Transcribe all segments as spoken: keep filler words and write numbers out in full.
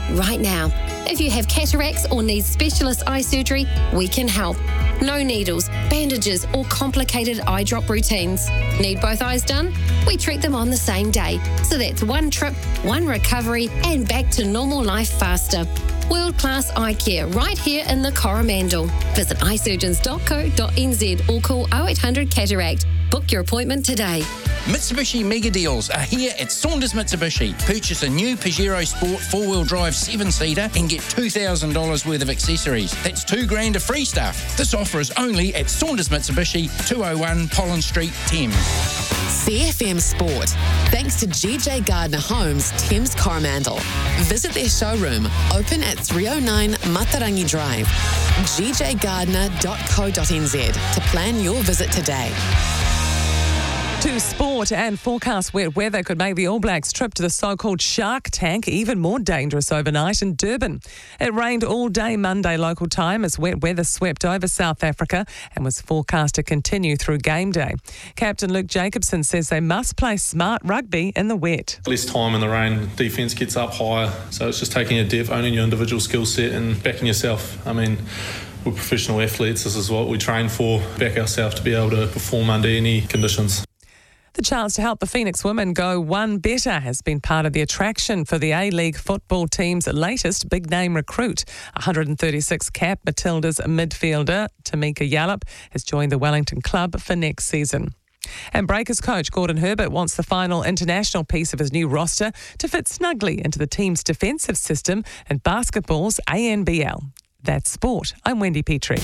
right now. If you have cataracts or need specialist eye surgery, we can help. No needles, bandages, or complicated eye drop routines. Need both eyes done? We treat them on the same day. So that's one trip, one recovery, and back to normal life faster. World-class eye care right here in the Coromandel. Visit eye surgeons dot co dot n z or call oh eight hundred cataract. Book your appointment today. Mitsubishi Mega Deals are here at Saunders Mitsubishi. Purchase a new Pajero Sport four-wheel drive seven-seater and get two thousand dollars worth of accessories. That's two grand of free stuff. This offer is only at Saunders Mitsubishi, two oh one Pollen Street, Thames. C F M Sport. Thanks to G J Gardner Homes, Thames Coromandel. Visit their showroom, open at three oh nine Matarangi Drive. g j gardner dot co dot n z to plan your visit today. To sport, and forecast wet weather could make the All Blacks' trip to the so-called Shark Tank even more dangerous overnight in Durban. It rained all day Monday local time as wet weather swept over South Africa and was forecast to continue through game day. Captain Luke Jacobson says they must play smart rugby in the wet. Less time in the rain, defence gets up higher, so it's just taking a depth, owning your individual skill set and backing yourself. I mean, we're professional athletes, this is what we train for, back ourselves to be able to perform under any conditions. The chance to help the Phoenix women go one better has been part of the attraction for the A-League football team's latest big-name recruit. one hundred thirty-six cap Matilda's midfielder Tamika Yallop has joined the Wellington club for next season. And Breakers coach Gordon Herbert wants the final international piece of his new roster to fit snugly into the team's defensive system and basketball's A N B L. That's sport. I'm Wendy Petrie.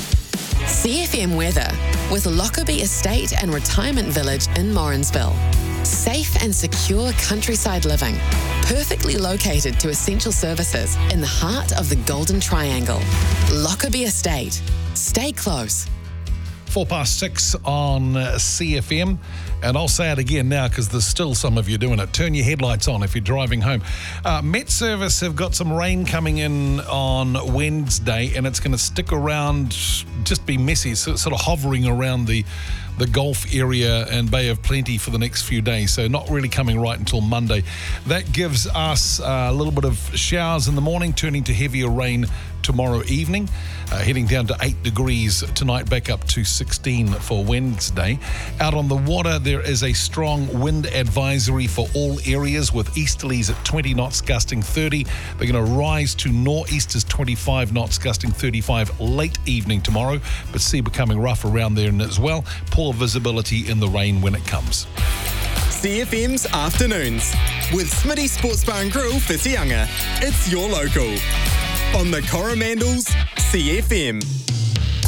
C F M weather with Lockerbie Estate and Retirement Village in Morrinsville. Safe and secure countryside living, perfectly located to essential services in the heart of the Golden Triangle. Lockerbie Estate. Stay close. Four past six on uh, C F M, and I'll say it again now because there's still some of you doing it. Turn your headlights on if you're driving home. Uh, Met Service have got some rain coming in on Wednesday, and it's going to stick around, just be messy, so, sort of hovering around the the Gulf area and Bay of Plenty for the next few days, so not really coming right until Monday. That gives us uh, a little bit of showers in the morning, turning to heavier rain tomorrow evening, uh, heading down to eight degrees tonight, back up to sixteen for Wednesday. Out on the water, there is a strong wind advisory for all areas, with easterlies at twenty knots gusting thirty. They're going to rise to nor'easters twenty-five knots gusting thirty-five late evening tomorrow, but sea becoming rough around there as well. Poor visibility in the rain when it comes. C F M's Afternoons with Smitty Sports Bar and Grill, Whitianga. It's your local on the Coromandel's C F M.